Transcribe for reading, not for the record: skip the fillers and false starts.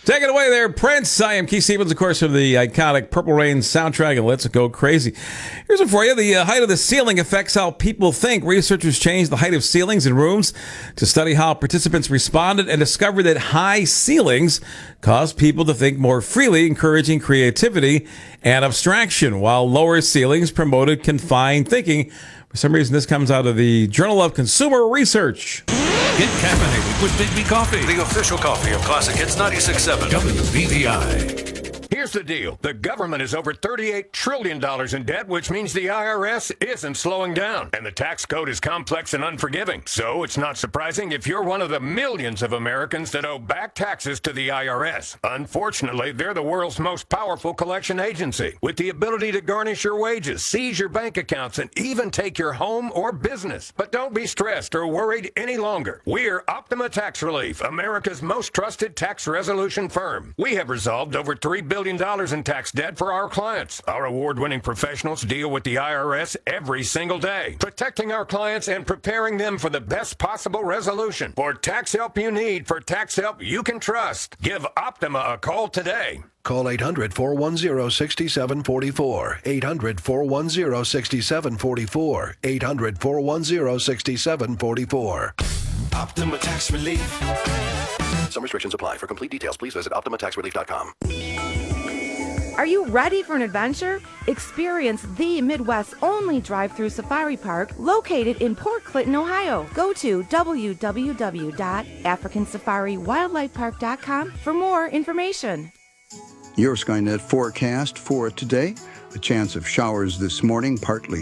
Take it away there, Prince. I am Keith Stevens, of course, from the iconic Purple Rain soundtrack, and let's go crazy. Here's one for you. The height of the ceiling affects how people think. Researchers changed the height of ceilings in rooms to study how participants responded and discovered that high ceilings cause people to think more freely, encouraging creativity and abstraction, while lower ceilings promoted confined thinking. For some reason, this comes out of the Journal of Consumer Research. Get caffeinated with Big B Coffee, The official coffee of Classic Hits 96.7. WBVI. Here's the deal. The government is over $38 trillion in debt, which means the IRS isn't slowing down. And the tax code is complex and unforgiving. So it's not surprising if you're one of the millions of Americans that owe back taxes to the IRS. Unfortunately, they're the world's most powerful collection agency, with the ability to garnish your wages, seize your bank accounts, and even take your home or business. But don't be stressed or worried any longer. We're Optima Tax Relief, America's most trusted tax resolution firm. We have resolved over $3 billion in tax debt for our clients. Our award-winning professionals deal with the IRS every single day, protecting our clients and preparing them for the best possible resolution. For tax help you need, for tax help you can trust, give Optima a call today. Call 800-410-6744. 800-410-6744. 800-410-6744. Optima Tax Relief. Some restrictions apply. For complete details, please visit OptimaTaxRelief.com. Are you ready for an adventure? Experience the Midwest's only drive-through safari park located in Port Clinton, Ohio. Go to www.africansafariwildlifepark.com for more information. Your Skynet forecast for today: a chance of showers this morning, partly